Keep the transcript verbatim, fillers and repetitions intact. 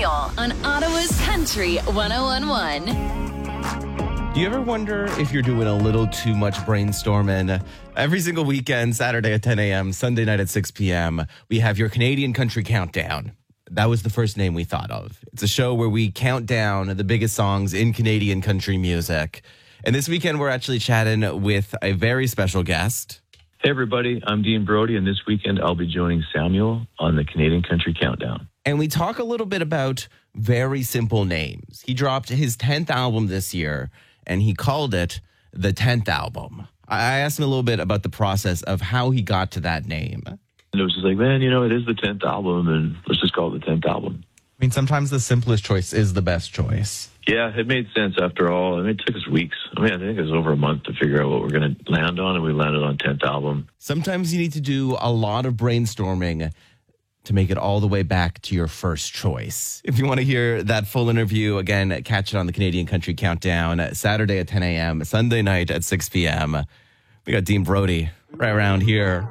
Samuel on Ottawa's Country one oh one point one. Do you ever wonder if you're doing a little too much brainstorming? Every single weekend, Saturday at ten a.m., Sunday night at six p.m., we have your Canadian Country Countdown. That was the first name we thought of. It's a show where we count down the biggest songs in Canadian country music. And this weekend, we're actually chatting with a very special guest. Hey, everybody. I'm Dean Brody, and this weekend I'll be joining Samuel on the Canadian Country Countdown. And we talk a little bit about very simple names. He dropped his tenth album this year, and he called it the tenth album. I asked him a little bit about the process of how he got to that name. And it was just like, man, you know, it is the tenth album, and let's just call it the tenth album. I mean, sometimes the simplest choice is the best choice. Yeah, it made sense after all. I mean, it took us weeks. I mean, I think it was over a month to figure out what we're going to land on, and we landed on tenth album. Sometimes you need to do a lot of brainstorming to make it all the way back to your first choice. If you want to hear that full interview, again, catch it on the Canadian Country Countdown, Saturday at ten a.m., Sunday night at six p.m. We got Dean Brody right around here.